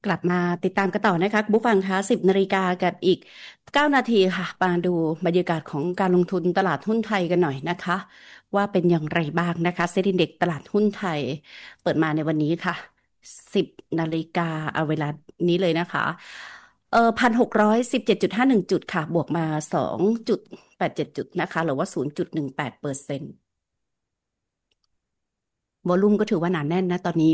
ลับมาติดตามกันต่อนะคะคุณผู้ฟังคะ10 นาฬิกากับอีก9 นาทีค่ะมาดูบรรยากาศของการลงทุนตลาดหุ้นไทยกันหน่อยนะคะว่าเป็นอย่างไรบ้างนะคะเซ็นดี index ตลาดหุ้นไทยเปิดมาในวันนี้ค่ะ10 นาฬิกาเอาเวลานี้เลยนะคะ1,617.51 จุดค่ะบวกมา2.87 จุดนะคะหรือว่า0.18%วอลุ่มก็ถือว่าหนาแน่นนะตอนนี้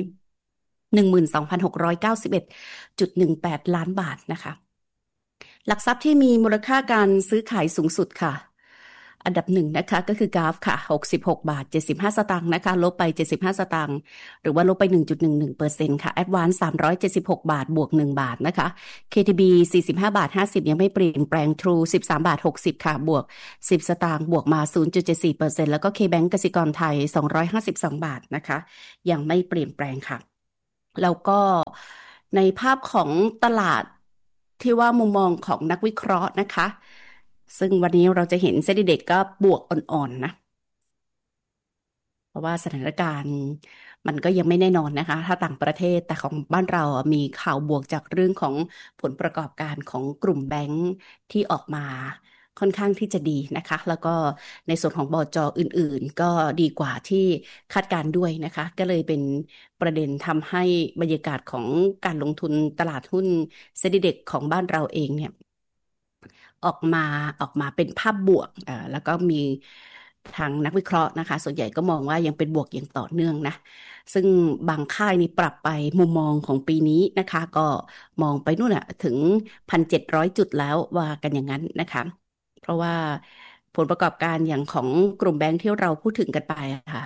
12,691.18 ล้านบาทนะคะหลักทรัพย์ที่มีมูลค่าการซื้อขายสูงสุดค่ะอันดับหนึ่งนะคะก็คือกราฟค่ะ66.75 บาทนะคะลบไป75 สตางค์หรือว่าลบไป1.11%ค่ะแอดวานซ์376 บาทบวก1 บาทนะคะ KTB 45.50 บาทยังไม่เปลี่ยนแปลง True 13.60 บาทค่ะบวก10 สตางค์บวกมา0.74%แล้วก็ KBank กสิกรไทย252 บาทนะคะยังไม่เปลี่ยนแปลงค่ะแล้วก็ในภาพของตลาดที่ว่ามุมมองของนักวิเคราะห์นะคะซึ่งวันนี้เราจะเห็นเซ็นดี index ก็บวกอ่อนๆนะเพราะว่าสถานการณ์มันก็ยังไม่แน่นอนนะคะถ้าต่างประเทศแต่ของบ้านเรามีข่าวบวกจากเรื่องของผลประกอบการของกลุ่มแบงค์ที่ออกมาค่อนข้างที่จะดีนะคะแล้วก็ในส่วนของบจ.อื่นๆก็ดีกว่าที่คาดการณ์ด้วยนะคะก็เลยเป็นประเด็นทำให้บรรยากาศของการลงทุนตลาดหุ้นเซ็นดี index ของบ้านเราเองเนี่ย ออกมาเป็นภาพบวกแล้วก็มีทางนักวิเคราะห์นะคะส่วนใหญ่ก็มองว่ายังเป็นบวกอย่างต่อเนื่องนะซึ่งบางค่ายนี่ปรับไปมุมมองของปีนี้นะคะก็มองไปนู่นถึง1,700 จุดแล้วว่ากันอย่างนั้นนะคะเพราะว่าผลประกอบการอย่างของกลุ่มแบงค์ที่เราพูดถึงกันไปอะค่ะ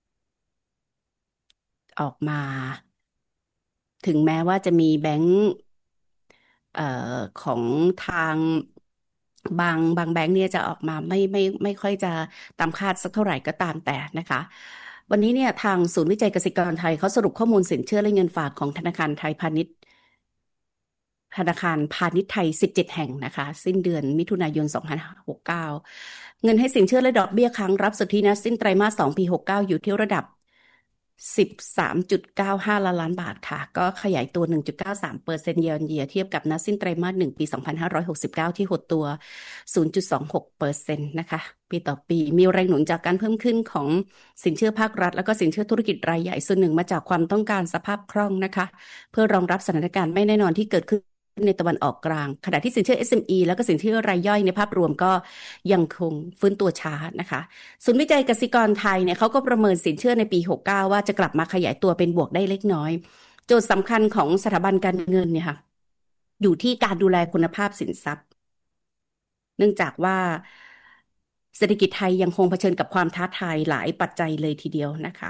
ออกมาถึงแม้ว่าจะมีแบงค์ ของทางบางแบงค์เนี่ยจะออกมาไม่ค่อยจะตามคาดสักเท่าไหร่ก็ตามแต่นะคะวันนี้เนี่ยทางศูนย์วิจัยเกษตรกรไทยเขาสรุปข้อมูลสินเชื่อและเงินฝากของธนาคารไทยพาณิชย์ไทย17 แห่งนะคะสิ้นเดือนมิถุนายน2569เงินให้สินเชื่อและดอกเบี้ยค้างรับสุทธินะสิ้นไตรมาส2ปี69อยู่ที่ระดับ13.95 ล้านล้านบาทค่ะก็ขยายตัว 1.93% year on year เทียบกับนัดสิ้นไตรมาส1ปี2569ที่หดตัว 0.26%นะคะปีต่อปีมีแรงหนุนจากการเพิ่มขึ้นของสินเชื่อภาครัฐแล้วก็สินเชื่อธุรกิจรายใหญ่ส่วนหนึ่งมาจากความต้องการสภาพคล่องนะคะเพื่อรองรับสถานการณ์ไม่แน่นอนที่เกิดขึ้นในตะวันออกกลางขณะที่สินเชื่อ SME แล้วก็สินเชื่อรายย่อยในภาพรวมก็ยังคงฟื้นตัวช้านะคะศูนย์วิจัยกสิกรไทยเนี่ยเขาก็ประเมินสินเชื่อในปี69ว่าจะกลับมาขยายตัวเป็นบวกได้เล็กน้อยโจทย์สำคัญของสถาบันการเงินเนี่ยค่ะอยู่ที่การดูแลคุณภาพสินทรัพย์เนื่องจากว่าเศรษฐกิจไทยยังคงเผชิญกับความท้าทายหลายปัจจัยเลยทีเดียวนะคะ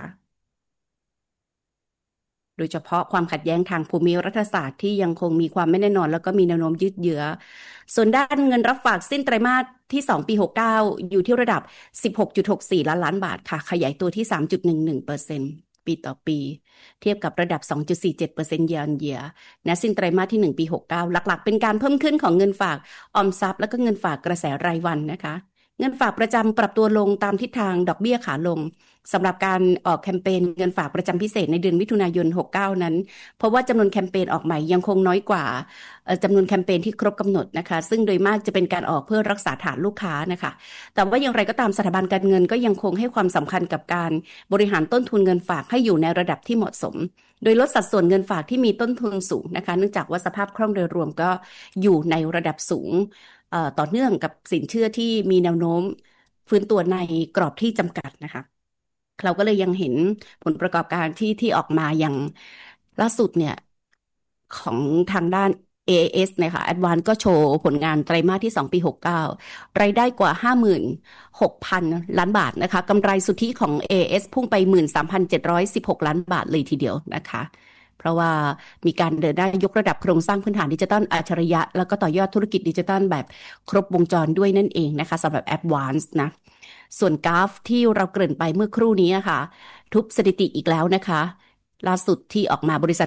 โดยเฉพาะความขัดแย้งทางภูมิรัฐศาสตร์ที่ยังคงมีความไม่แน่นอนแล้วก็มีแนวโน้มยืดเยื้อส่วนด้านเงินรับฝากสิ้นไตรมาสที่2ปี69อยู่ที่ระดับ16.64 ล้านล้านบาทค่ะขยายตัวที่ 3.11%ปีต่อปีเทียบกับระดับ 2.47% year on year ณสิ้นไตรมาสที่1ปี69หลักๆเป็นการเพิ่มขึ้นของเงินฝากออมทรัพย์และก็เงินฝากกระแสรายวันนะคะเงินฝากประจำปรับตัวลงตามทิศทางดอกเบี้ยขาลงสำหรับการออกแคมเปญเงินฝากประจำพิเศษในเดือนมิถุนายน69นั้นเพราะว่าจำนวนแคมเปญออกใหม่ยังคงน้อยกว่าจำนวนแคมเปญที่ครบกำหนดนะคะซึ่งโดยมากจะเป็นการออกเพื่อรักษาฐานลูกค้านะคะแต่ว่าอย่างไรก็ตามสถาบันการเงินก็ยังคงให้ความสำคัญกับการบริหารต้นทุนเงินฝากให้อยู่ในระดับที่เหมาะสมโดยลดสัดส่วนเงินฝากที่มีต้นทุนสูงนะคะเนื่องจากว่าสภาพคล่องโดยรวมก็อยู่ในระดับสูงต่อเนื่องกับสินเชื่อที่มีแนวโน้มฟื้นตัวในกรอบที่จำกัดนะคะเราก็เลยยังเห็นผลประกอบการที่ออกมาอย่างล่าสุดเนี่ยของทางด้าน AIS เอเอสนะคะ Advance ก็โชว์ผลงานไตรมาสที่2ปี69รายได้กว่า 56,000 ล้านบาทนะคะกำไรสุทธิของ AIS พุ่งไป 13,716 ล้านบาทเลยทีเดียวนะคะเพราะว่ามีการเดินหน้ายกระดับโครงสร้างพื้นฐานดิจิทัลอัจฉริยะแล้วก็ต่อยอดธุรกิจดิจิทัลแบบครบวงจรด้วยนั่นเองนะคะสำหรับ Advance นะส่วนกราฟที่เราเกริ่นไปเมื่อครู่นี้ค่ะทุบสถิติอีกแล้วนะคะล่าสุดที่ออกมาบริษัทกราฟ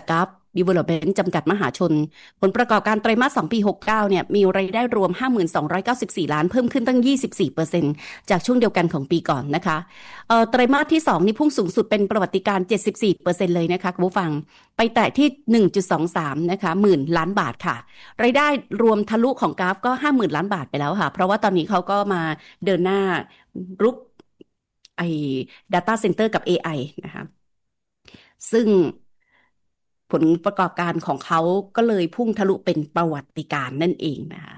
Development จำกัดมหาชนผลประกอบการไตรมาส2ปี69เนี่ยมีรายได้รวม 52,294 ล้านเพิ่มขึ้นตั้ง 24%จากช่วงเดียวกันของปีก่อนนะคะไตรมาสที่2นี่พุ่งสูงสุดเป็นประวัติการณ์ 74%เลยนะคะคุณผู้ฟังไปแตะที่ 1.23 นะคะหมื่นล้านบาทค่ะรายได้รวมทะลุของกราฟก็ 50,000 ล้านบาทไปแล้วค่ะเพราะว่าตอนนี้เขาก็มาเดินหน้ารุกไอ้ Data Center กับ AI นะคะซึ่งผลประกอบการของเขาก็เลยพุ่งทะลุเป็นประวัติการณ์นั่นเองนะคะ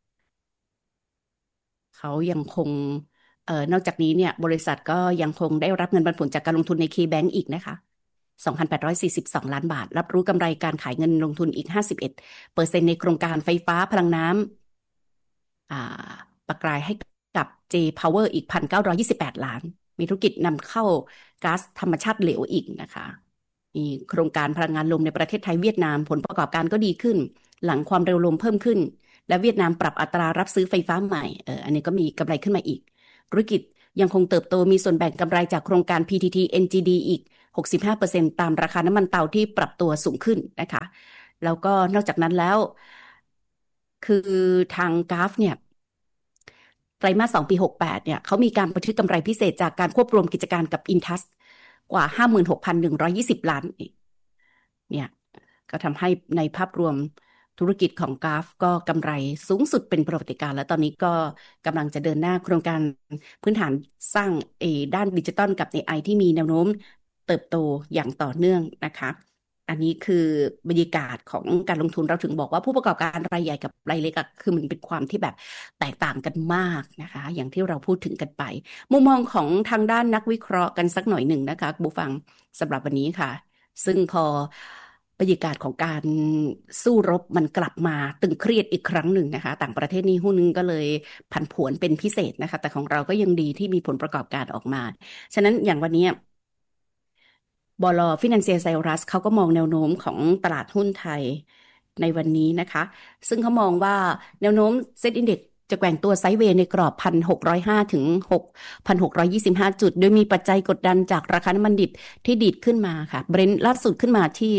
เขายังคงนอกจากนี้เนี่ยบริษัทก็ยังคงได้รับเงินปันผลจากการลงทุนใน KBank อีกนะคะ2,842 ล้านบาทรับรู้กำไรการขายเงินลงทุนอีก51%ในโครงการไฟฟ้าพลังน้ำประกายให้กับ J Power อีก1,928 ล้านมีธุรกิจนำเข้าก๊าซธรรมชาติเหลวอีกนะคะมีโครงการพลังงานลมในประเทศไทยเวียดนามผลประกอบการก็ดีขึ้นหลังความเร็วลมเพิ่มขึ้นและเวียดนามปรับอัตรารับซื้อไฟฟ้าใหม่อันนี้ก็มีกำไรขึ้นมาอีกธุรกิจยังคงเติบโตมีส่วนแบ่งกำไรจากโครงการ PTT NGD อีก65%ตามราคาน้ำมันเตาที่ปรับตัวสูงขึ้นนะคะแล้วก็นอกจากนั้นแล้วคือทางกราฟเนี่ยไตรมาส2ปี68เนี่ยเขามีการบันทึกกำไรพิเศษจากการควบรวมกิจการกับอินทัสกว่า 56,120 ล้านเนี่ยก็ทำให้ในภาพรวมธุรกิจของกราฟก็กำไรสูงสุดเป็นประวัติการณ์และตอนนี้ก็กำลังจะเดินหน้าโครงการพื้นฐานสร้างด้านดิจิตอลกับ AI ที่มีแนวโน้มเติบโตอย่างต่อเนื่องนะคะอันนี้คือบรรยากาศของการลงทุนเราถึงบอกว่าผู้ประกอบการรายใหญ่กับรายเล็กคือมันเป็นความที่แบบแตกต่างกันมากนะคะอย่างที่เราพูดถึงกันไปมุมมองของทางด้านนักวิเคราะห์กันสักหน่อยหนึ่งนะคะผู้ฟังสำหรับวันนี้ค่ะซึ่งพอบรรยากาศของการสู้รบมันกลับมาตึงเครียดอีกครั้งหนึ่งนะคะต่างประเทศนี่หุ้นก็เลยผันผวนเป็นพิเศษนะคะแต่ของเราก็ยังดีที่มีผลประกอบการออกมาฉะนั้นอย่างวันนี้บลฟินันเซียไซรัสเขาก็มองแนวโน้มของตลาดหุ้นไทยในวันนี้นะคะซึ่งเขามองว่าแนวโน้มเซ็ตอินเด็กซ์จะแกว่งตัวไซด์เวย์ในกรอบ 1,605 ถึง 6,625 จุดโดยมีปัจจัยกดดันจากราคาน้ำมันดิบที่ดีดขึ้นมาค่ะเบรนท์ล่าสุดขึ้นมาที่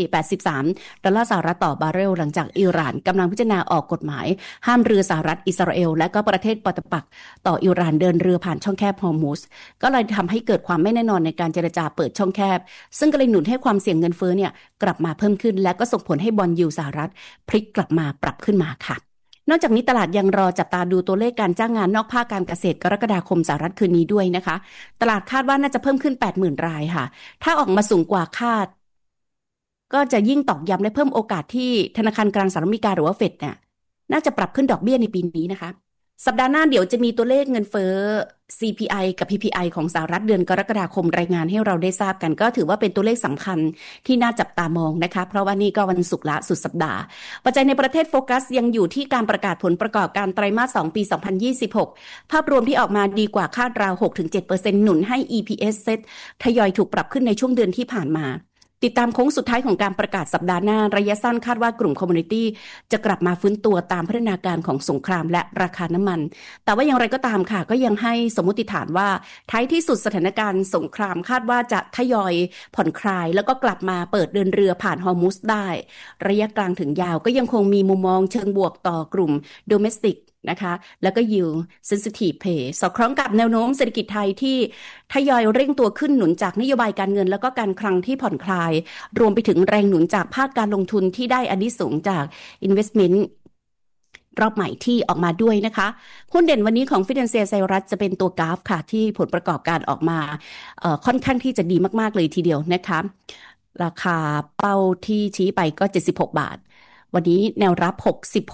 $83ต่อบาร์เรลหลังจากอิหร่านกำลังพิจารณาออกกฎหมายห้ามเรือสหรัฐอิสราเอลและก็ประเทศปาตปักต่ออิหร่านเดินเรือผ่านช่องแคบฮอร์มุซก็เลยทำให้เกิดความไม่แน่นอนในการเจรจาเปิดช่องแคบซึ่งก็เลยหนุนให้ความเสี่ยงเงินเฟ้อเนี่ยกลับมาเพิ่มขึ้นและก็ส่งผลให้บอนด์ยิลด์สหรัฐพลิกกลับมาปรับขึ้นมาค่ะนอกจากนี้ตลาดยังรอจับตาดูตัวเลขการจ้างงานนอกภาคการเกษตรกรกฎาคมสหรัฐคืนนี้ด้วยนะคะตลาดคาดว่าน่าจะเพิ่มขึ้น 80,000 รายค่ะถ้าออกมาสูงกว่าคาดก็จะยิ่งตอกย้ำและเพิ่มโอกาสที่ธนาคารกลางสหรัฐอเมริกาหรือว่าเฟดเนี่ยน่าจะปรับขึ้นดอกเบี้ยในปีนี้นะคะสัปดาห์หน้าเดี๋ยวจะมีตัวเลขเงินเฟ้อ CPI กับ PPI ของสหรัฐเดือนกรกฎาคมรายงานให้เราได้ทราบกันก็ถือว่าเป็นตัวเลขสำคัญที่น่าจับตามองนะคะเพราะว่านี่ก็วันศุกร์ละสุดสัปดาห์ปัจจัยในประเทศโฟกัสยังอยู่ที่การประกาศผลประกอบการไตรมาส2ปี2026ภาพรวมที่ออกมาดีกว่าคาดราว 6-7% หนุนให้ EPS เซตทยอยถูกปรับขึ้นในช่วงเดือนที่ผ่านมาติดตามโค้งสุดท้ายของการประกาศสัปดาห์หน้าระยะสั้นคาดว่ากลุ่มคอมมูนิตี้จะกลับมาฟื้นตัวตามพัฒนาการของสงครามและราคาน้ำมันแต่ว่าอย่างไรก็ตามค่ะก็ยังให้สมมติฐานว่าท้ายที่สุดสถานการณ์สงครามคาดว่าจะทยอยผ่อนคลายแล้วก็กลับมาเปิดเดินเรือผ่านฮอร์มุซได้ระยะกลางถึงยาวก็ยังคงมีมุมมองเชิงบวกต่อกลุ่ม domesticนะคะแล้วก็ yield sensitive pay สอดคล้องกับแนวโน้มเศรษฐกิจไทยที่ทยอยเร่งตัวขึ้นหนุนจากนโยบายการเงินแล้วก็การคลังที่ผ่อนคลายรวมไปถึงแรงหนุนจากภาคการลงทุนที่ได้อานิสงส์จาก investment รอบใหม่ที่ออกมาด้วยนะคะหุ้นเด่นวันนี้ของฟินันเซียไซรัสจะเป็นตัวกราฟค่ะที่ผลประกอบการออกมาค่อนข้างที่จะดีมากๆเลยทีเดียวนะคะราคาเป้าที่ชี้ไปก็76 บาทวันนี้แนวรับ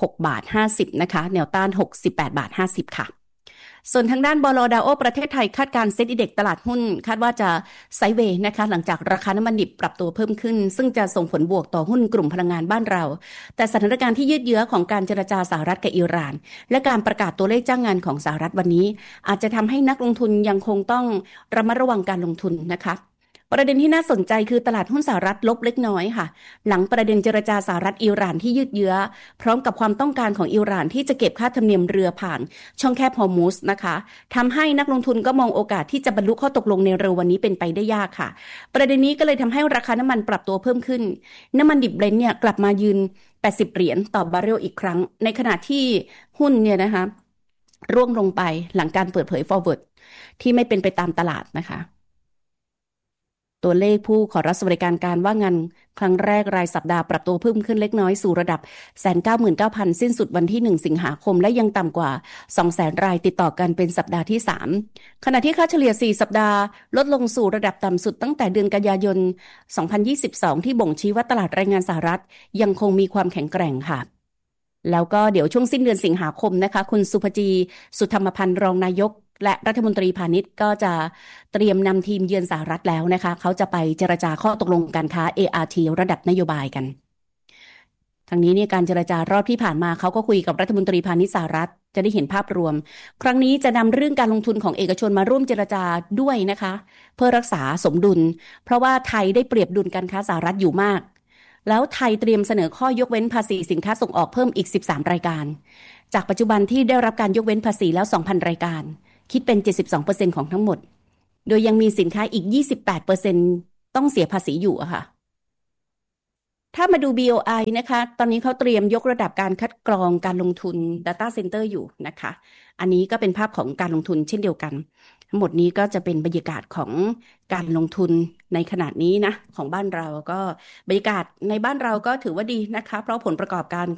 66.50 นะคะแนวต้าน68.50 ค่ะส่วนทางด้านบล.ดาโอประเทศไทยคาดการณ์เซ็ตอินเด็กซ์ตลาดหุ้นคาดว่าจะไซด์เวย์นะคะหลังจากราคาน้ำมันดิบปรับตัวเพิ่มขึ้นซึ่งจะส่งผลบวกต่อหุ้นกลุ่มพลังงานบ้านเราแต่สถานการณ์ที่ยืดเยื้อของการเจรจาสหรัฐกับอิหร่านและการประกาศตัวเลขจ้างงานของสหรัฐวันนี้อาจจะทำให้นักลงทุนยังคงต้องระมัดระวังการลงทุนนะคะประเด็นที่น่าสนใจคือตลาดหุ้นสหรัฐลบเล็กน้อยค่ะหลังประเด็นเจรจาสหรัฐอิหร่านที่ยืดเยื้อพร้อมกับความต้องการของอิหร่านที่จะเก็บค่าธรรมเนียมเรือผ่านช่องแคบฮอร์มุซนะคะทำให้นักลงทุนก็มองโอกาสที่จะบรรลุข้อตกลงในเร็ววันนี้เป็นไปได้ยากค่ะประเด็นนี้ก็เลยทำให้ราคาน้ำมันปรับตัวเพิ่มขึ้นน้ำมันดิบเบรนท์เนี่ยกลับมายืน80เหรียญต่อบาร์เรลอีกครั้งในขณะที่หุ้นเนี่ยนะคะร่วงลงไปหลังการเปิดเผย forward ที่ไม่เป็นไปตามตลาดนะคะ ตัวเลขผู้ขอรับสวัสดิการว่างงานครั้งแรกรายสัปดาห์ปรับตัวเพิ่มขึ้นเล็กน้อยสู่ระดับ199,000สิ้นสุดวันที่1สิงหาคมและยังต่ำกว่า200,000รายติดต่อกันเป็นสัปดาห์ที่3ขณะที่ค่าเฉลี่ย4สัปดาห์ลดลงสู่ระดับต่ำสุดตั้งแต่เดือนกันยายน2022ที่บ่งชี้ว่าตลาดแรงงานสหรัฐยังคงมีความแข็งแกร่งค่ะแล้วก็เดี๋ยวช่วงสิ้นเดือนสิงหาคมนะคะคุณสุภจีสุธรรมพันธ์รองนายกและรัฐมนตรีพาณิชย์ก็จะเตรียมนำทีมเยือนสหรัฐแล้วนะคะเขาจะไปเจรจาข้อตกลงการค้า ART ระดับนโยบายกันทางนี้เนี่ยการเจรจารอบที่ผ่านมาเขาก็คุยกับรัฐมนตรีพาณิชย์สหรัฐจะได้เห็นภาพรวมครั้งนี้จะนำเรื่องการลงทุนของเอกชนมาร่วมเจรจาด้วยนะคะเพื่อรักษาสมดุลเพราะว่าไทยได้เปรียบดุลการค้าสหรัฐอยู่มากแล้วไทยเตรียมเสนอข้อยกเว้นภาษีสินค้าส่งออกเพิ่มอีก13รายการจากปัจจุบันที่ได้รับการยกเว้นภาษีแล้ว 2,000 รายการคิดเป็น 72% ของทั้งหมดโดยยังมีสินค้าอีก 28%ต้องเสียภาษีอยู่อะค่ะ ถ้ามาดู BOI นะคะตอนนี้เขาเตรียมยกระดับการคัดกรองการลงทุน Data Center อยู่นะคะอันนี้ก็เป็นภาพของการลงทุนเช่นเดียวกันทั้งหมดนี้ก็จะเป็นบรรยากาศของการลงทุนในขณะนี้นะของบ้านเราก็บรรยากาศในบ้านเราก็ถือว่าดีนะคะเพราะผลประกอบการ